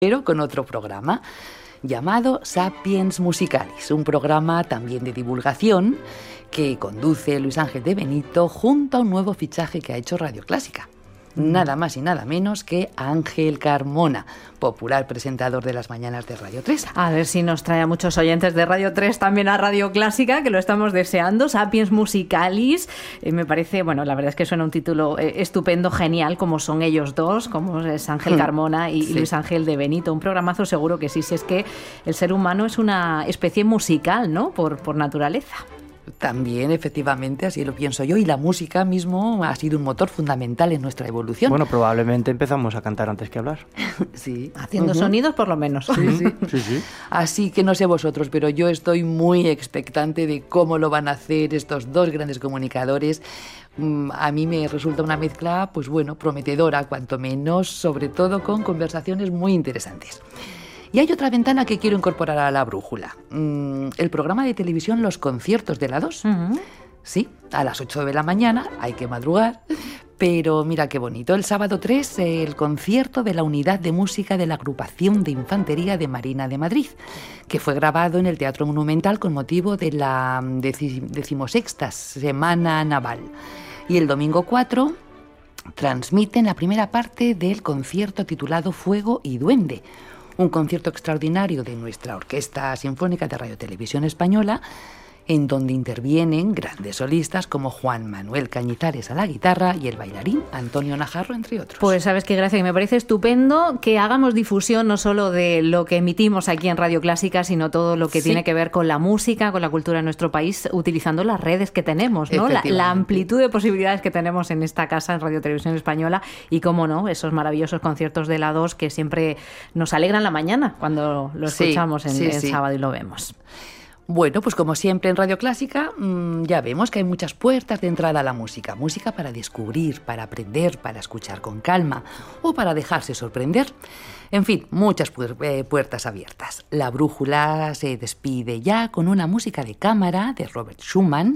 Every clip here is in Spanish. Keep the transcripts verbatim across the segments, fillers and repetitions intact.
pero con otro programa llamado Sapiens Musicalis, un programa también de divulgación que conduce Luis Ángel de Benito junto a un nuevo fichaje que ha hecho Radio Clásica. Nada más y nada menos que Ángel Carmona, popular presentador de las mañanas de Radio tres. A ver si nos trae a muchos oyentes de Radio tres también a Radio Clásica, que lo estamos deseando. Sapiens Musicalis, eh, me parece, bueno, la verdad es que suena un título eh, estupendo, genial, como son ellos dos, como es Ángel Carmona y, sí. y Luis Ángel de Benito. Un programazo seguro que sí, si es que el ser humano es una especie musical, ¿no? Por, por naturaleza. También, efectivamente, así lo pienso yo, y la música mismo ha sido un motor fundamental en nuestra evolución. Bueno, probablemente empezamos a cantar antes que hablar. Sí. Haciendo uh-huh. sonidos, por lo menos. Sí, sí. sí, sí. Así que no sé vosotros, pero yo estoy muy expectante de cómo lo van a hacer estos dos grandes comunicadores. A mí me resulta una mezcla, pues bueno, prometedora, cuanto menos, sobre todo con conversaciones muy interesantes. Y hay otra ventana que quiero incorporar a la brújula. Mm, el programa de televisión Los Conciertos de la dos. Uh-huh. Sí, a las ocho de la mañana, hay que madrugar. Pero mira qué bonito. El sábado tres, el concierto de la Unidad de Música de la Agrupación de Infantería de Marina de Madrid, que fue grabado en el Teatro Monumental con motivo de la decimosexta Semana Naval. Y el domingo cuatro transmiten la primera parte del concierto titulado Fuego y Duende, un concierto extraordinario de nuestra Orquesta Sinfónica de Radio Televisión Española, en donde intervienen grandes solistas como Juan Manuel Cañizares a la guitarra y el bailarín Antonio Najarro, entre otros. Pues sabes qué gracia, que me parece estupendo que hagamos difusión no solo de lo que emitimos aquí en Radio Clásica, sino todo lo que sí. tiene que ver con la música, con la cultura de nuestro país, utilizando las redes que tenemos, ¿no? La, la amplitud de posibilidades que tenemos en esta casa, en Radio Televisión Española, y cómo no, esos maravillosos conciertos de la dos que siempre nos alegran la mañana cuando lo escuchamos sí, en, sí, en sí. sábado y lo vemos. Bueno, pues como siempre en Radio Clásica, mmm, ya vemos que hay muchas puertas de entrada a la música. Música para descubrir, para aprender, para escuchar con calma o para dejarse sorprender. En fin, muchas pu- eh, puertas abiertas. La brújula se despide ya con una música de cámara de Robert Schumann,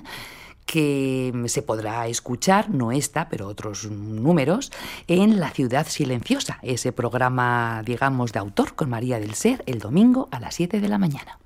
que se podrá escuchar, no esta, pero otros números, en La Ciudad Silenciosa, ese programa, digamos, de autor con María del Ser, el domingo a las siete de la mañana.